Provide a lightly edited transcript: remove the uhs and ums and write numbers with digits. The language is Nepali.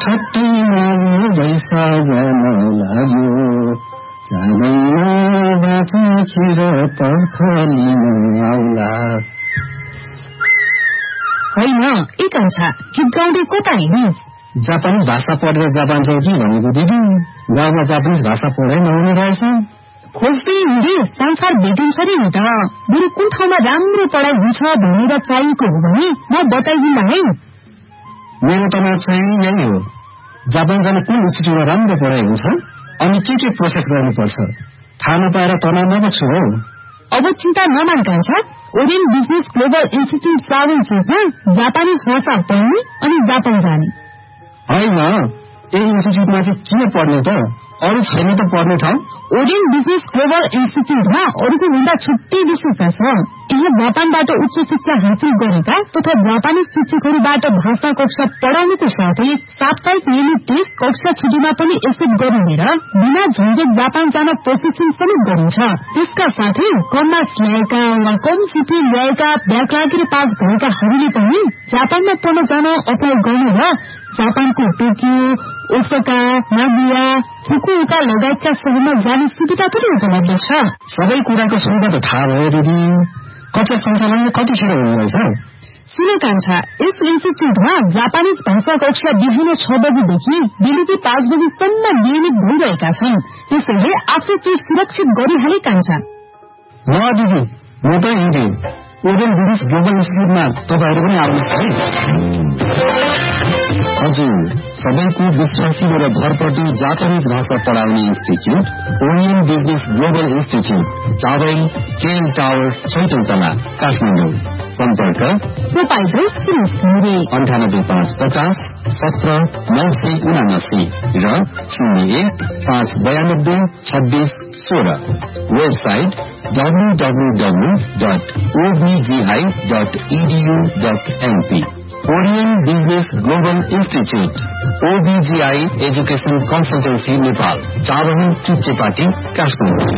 छट्टैमा बैसजन लाग्यो जाँदैन बाँचेर पर्खलिन आउला। होइन ए कान्छा, गीत गाउँदै कता हिँड्नु? जापानिज भाषा पढेर जापान जाऊ कि भनेको दिदी। गाउँमा जापानिज भाषा पढाइ नहुने रहेछ। खोज्दै हिँडे संसार भेटिन्छ नि त। बरु कुन ठाउँमा राम्रो पढाइ हुन्छ भनेर चाहिएको हो भने म बताइदिन्ला है। मेरो त चाहिँ यही हो, जापान जाने कुन इन्स्टिट्युटमा राम्रो पढाइ हुन्छ अनि के प्रोसेस गर्नुपर्छ थाहा नपाएर तनावमा छु हौ। अब चिन्ता नमान कान्छा, orient business global institute सावेन्चमा Japanese भाषा पढ्ने अनि जापान जाने। होइन, यही इन्स्टिट्युटमा चाहिँ किन पढ्ने त? अरू छैन त पढ्ने ठाउँ? ओरियन्ट बिजनेस ग्लोबल इन्स्टिट्युटमा अरूको भन्दा छुट्टै विशेषता छ। यहाँ जापानबाट उच्च शिक्षा हासिल गरेका तथा जापानिज शिक्षकहरूबाट भाषा कक्षा पढाउनुको साथै साप्ताहिक नियमित टेस्ट कक्षा छुट्टीमा पनि एक्सेप्ट गरिनेर बिना झन्झट जापान जान प्रोसेसिङ समेत गरिन्छ। त्यसका साथै कम मार्क्स ल्याएका वा कम सिपी ल्याएका ब्याक लागेर पास भएकाहरूले पनि जापानमा पढ्न जान अप्लाई गर्नु र जापानको टोकियो, ओसाका, नागोया, फुकुओका लगायतका शहरमा जाने सुविधा पनि उपलब्ध छ। सबै कुराको सुविधा त थाहा भयो दिदी। कक्षा सञ्चालन कतिखेर हुनेरहेछ? सुन कान्छा, यस इन्स्टिट्युटमा जापानिज भाषा कक्षा बिहान 6 बजेदेखि बेलुकी 5 बजेसम्म नियमित भइरहेका छन्। त्यसैले आफू चाहिँ सुरक्षित गरिहाले कान्छा। म दिदी, म त हिँडे ओरियन्ट बिजनेस ग्लोबल इन्स्टिट्युटमा तपाईँहरू पनि आउनुहोस् है। हजुर, सबैको विश्वासिलो र भरपर्दो जापानिज भाषा पढाउने institute orient business global institute, चावल केल टावर, 6औं तला, काठमाडौँ। सम्पर्क 985550 17 979 र 01-592-26-16। Website www.obgi.edu.np। Orient business global institute, OBGI education consultancy Nepal, चावल चुच्चेपाटी, काठमाडौँ।